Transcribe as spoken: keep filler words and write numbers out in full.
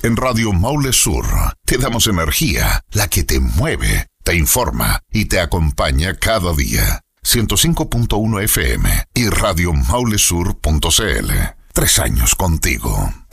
En Radio Maule Sur te damos energía, la que te mueve, te informa y te acompaña cada día. ciento cinco punto uno F M y radio maule sur punto c l. Tres años contigo.